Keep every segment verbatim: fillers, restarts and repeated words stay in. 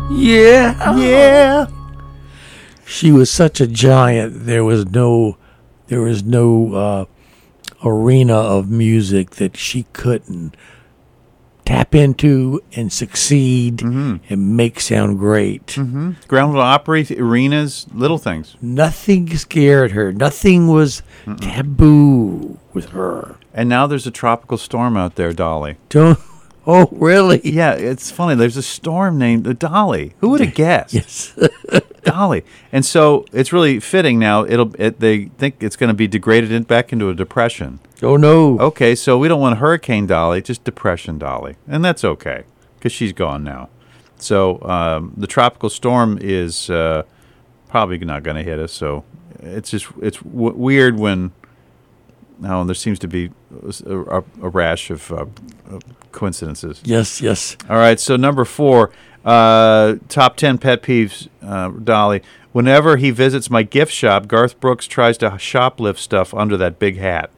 Yeah. Yeah. She was such a giant. There was no, there was no uh, arena of music that she couldn't tap into and succeed Mm-hmm. and make sound great. Mm-hmm. Ground Level Opry, arenas, little things. Nothing scared her. Nothing was Mm-mm. taboo with her. And now there's a tropical storm out there, Dolly. Don't. Oh, really? Yeah, it's funny. There's a storm named Dolly. Who would have guessed? Yes. Dolly. And so it's really fitting now. It'll. It, they think it's going to be degraded in, back into a depression. Oh, no. Okay, so we don't want Hurricane Dolly, just Depression Dolly. And that's okay, because she's gone now. So um, the tropical storm is uh, probably not going to hit us. So it's just it's w- weird when oh, there seems to be a, a, a rash of uh, coincidences. Yes, yes. All right, so number four, uh, top ten pet peeves, uh, Dolly. Whenever he visits my gift shop, Garth Brooks tries to shoplift stuff under that big hat.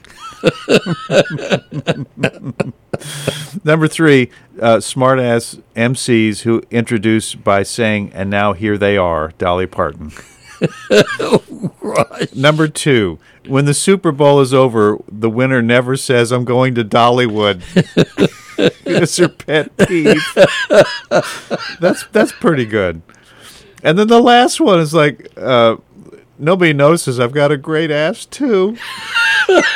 Number three, uh, smart-ass M Cs who introduce by saying, and now here they are, Dolly Parton. Right. Number two, when the Super Bowl is over, the winner never says, I'm going to Dollywood. It's her pet peeve. That's, that's pretty good. And then the last one is like, uh, nobody notices I've got a great ass, too.